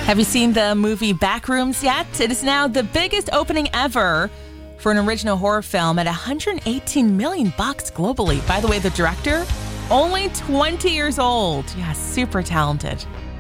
Have you seen the movie Backrooms yet? It is now the biggest opening ever for an original horror film at $118 million globally. By the way, the director, only 20 years old. Yeah, super talented.